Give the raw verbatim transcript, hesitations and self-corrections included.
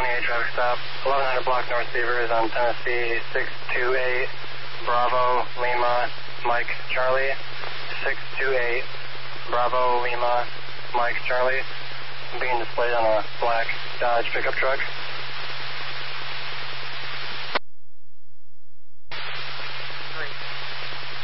twenty-eight traffic stop. eleven hundred block North Beaver is on Tennessee six two eight, Bravo, Lima, Mike, Charlie. six two eight, Bravo, Lima, Mike, Charlie. Being displayed on a black Dodge pickup truck.